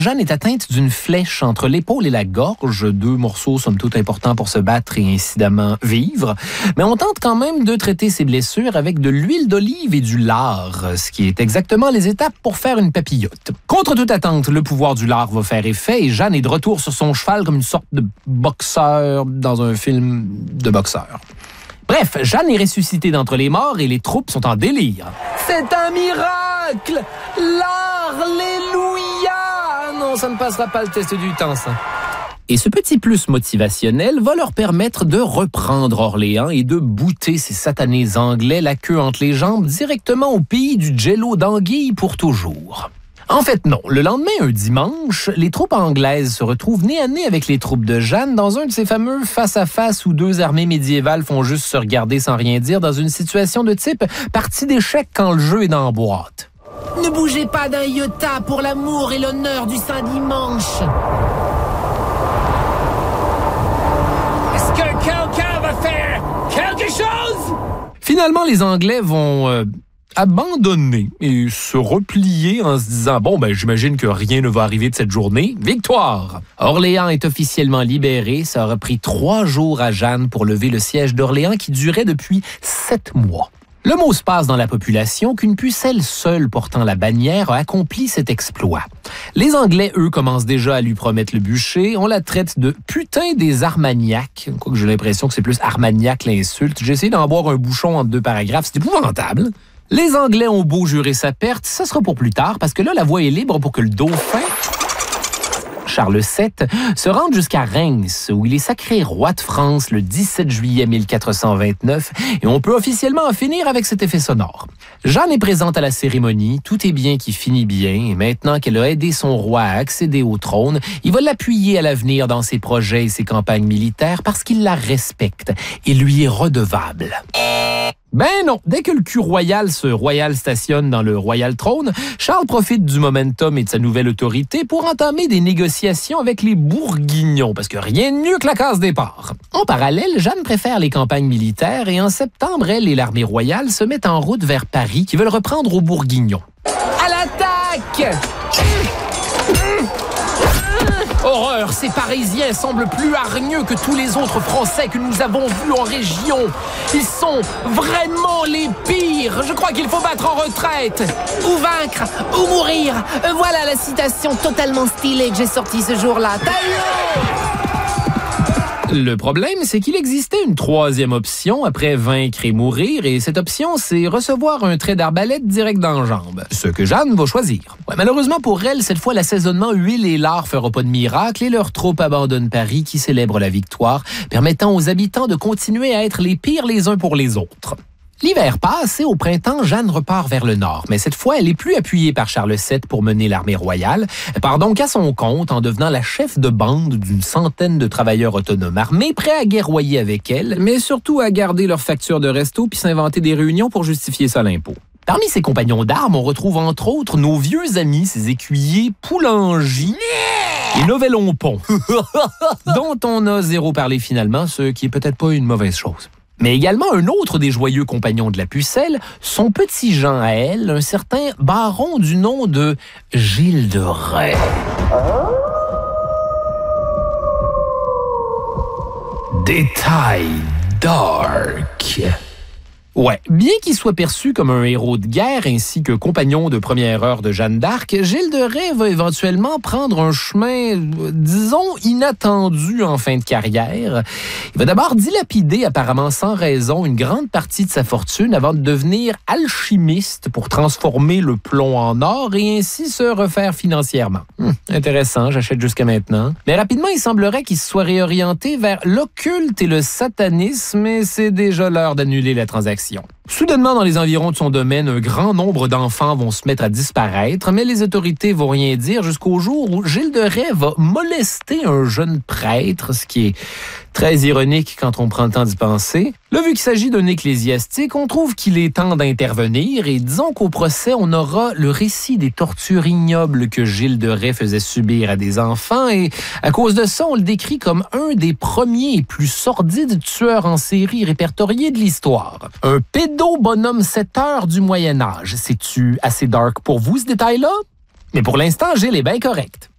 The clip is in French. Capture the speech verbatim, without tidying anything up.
Jeanne est atteinte d'une flèche entre l'épaule et la gorge, deux morceaux somme toute importants pour se battre et incidemment vivre. Mais on tente quand même de traiter ses blessures avec de l'huile d'olive et du lard, ce qui est exactement les étapes pour faire une papillote. Contre toute attente, le pouvoir du lard va faire effet et Jeanne est de retour sur son cheval comme une sorte de boxeur dans un film de boxeur. Bref, Jeanne est ressuscitée d'entre les morts et les troupes sont en délire. C'est un miracle! L'Alléluia! Non, ça ne passera pas le test du temps, ça. Et ce petit plus motivationnel va leur permettre de reprendre Orléans et de bouter ces satanés anglais la queue entre les jambes directement au pays du jello d'anguille pour toujours. En fait, non. Le lendemain, un dimanche, les troupes anglaises se retrouvent nez à nez avec les troupes de Jeanne dans un de ces fameux face-à-face où deux armées médiévales font juste se regarder sans rien dire dans une situation de type partie d'échecs quand le jeu est dans la boîte. Ne bougez pas d'un iota pour l'amour et l'honneur du Saint-Dimanche. Est-ce que quelqu'un va faire quelque chose? Finalement, les Anglais vont euh, abandonner et se replier en se disant « Bon, ben j'imagine que rien ne va arriver de cette journée. Victoire! » Orléans est officiellement libéré. Ça aura pris trois jours à Jeanne pour lever le siège d'Orléans qui durait depuis sept mois. Le mot se passe dans la population qu'une pucelle seule portant la bannière a accompli cet exploit. Les Anglais, eux, commencent déjà à lui promettre le bûcher. On la traite de « putain des Armagnacs ». Quoique j'ai l'impression que c'est plus Armagnac l'insulte. J'ai essayé d'en boire un bouchon entre deux paragraphes. C'est épouvantable. Les Anglais ont beau jurer sa perte, ça sera pour plus tard, parce que là, la voie est libre pour que le dauphin, Charles sept, se rende jusqu'à Reims, où il est sacré roi de France le dix-sept juillet mille quatre cent vingt-neuf, et on peut officiellement en finir avec cet effet sonore. Jeanne est présente à la cérémonie, tout est bien qui finit bien, et maintenant qu'elle a aidé son roi à accéder au trône, il va l'appuyer à l'avenir dans ses projets et ses campagnes militaires parce qu'il la respecte et lui est redevable. Ben non, dès que le cul royal se royal stationne dans le royal trône, Charles profite du momentum et de sa nouvelle autorité pour entamer des négociations avec les Bourguignons, parce que rien de mieux que la case départ. En parallèle, Jeanne préfère les campagnes militaires et en septembre, elle et l'armée royale se mettent en route vers Paris, qui veulent reprendre aux Bourguignons. À l'attaque! Horreur, ces Parisiens semblent plus hargneux que tous les autres Français que nous avons vus en région. Ils sont vraiment les pires. Je crois qu'il faut battre en retraite. Ou vaincre, ou mourir. Voilà la citation totalement stylée que j'ai sortie ce jour-là. Le problème, c'est qu'il existait une troisième option après vaincre et mourir, et cette option, c'est recevoir un trait d'arbalète direct dans la jambe. Ce que Jeanne va choisir. Ouais, malheureusement pour elle, cette fois, l'assaisonnement huile et lard fera pas de miracle et leurs troupes abandonnent Paris qui célèbre la victoire, permettant aux habitants de continuer à être les pires les uns pour les autres. L'hiver passe et au printemps, Jeanne repart vers le nord. Mais cette fois, elle est plus appuyée par Charles sept pour mener l'armée royale. Elle part donc à son compte en devenant la chef de bande d'une centaine de travailleurs autonomes armés prêts à guerroyer avec elle, mais surtout à garder leurs factures de resto puis s'inventer des réunions pour justifier ça à l'impôt. Parmi ses compagnons d'armes, on retrouve entre autres nos vieux amis, ses écuyers Poulangy et Novellon-Pont, dont on a zéro parlé finalement, ce qui est peut-être pas une mauvaise chose. Mais également un autre des joyeux compagnons de la pucelle, son petit Jean à elle, un certain baron du nom de Gilles de Rais. Détail dark. Ouais, bien qu'il soit perçu comme un héros de guerre ainsi que compagnon de première heure de Jeanne d'Arc, Gilles de Rais va éventuellement prendre un chemin, disons, inattendu en fin de carrière. Il va d'abord dilapider, apparemment sans raison, une grande partie de sa fortune avant de devenir alchimiste pour transformer le plomb en or et ainsi se refaire financièrement. Hum, intéressant, j'achète jusqu'à maintenant. Mais rapidement, il semblerait qu'il se soit réorienté vers l'occulte et le satanisme et c'est déjà l'heure d'annuler la transaction. Soudainement, dans les environs de son domaine, un grand nombre d'enfants vont se mettre à disparaître, mais les autorités vont rien dire jusqu'au jour où Gilles de Rais va molester un jeune prêtre, ce qui est très ironique quand on prend le temps d'y penser. Là, vu qu'il s'agit d'un ecclésiastique, on trouve qu'il est temps d'intervenir et disons qu'au procès, on aura le récit des tortures ignobles que Gilles de Rais faisait subir à des enfants et à cause de ça, on le décrit comme un des premiers et plus sordides tueurs en série répertoriés de l'histoire. Un pédo-bonhomme sept heures du Moyen-Âge. C'est-tu assez dark pour vous, ce détail-là? Mais pour l'instant, Gilles est bien correct.